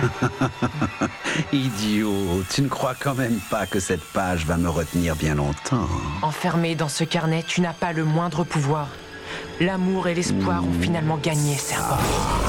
Idiot, tu ne crois quand même pas que cette page va me retenir bien longtemps. Enfermé dans ce carnet, tu n'as pas le moindre pouvoir. L'amour et l'espoir ont finalement gagné, serpent.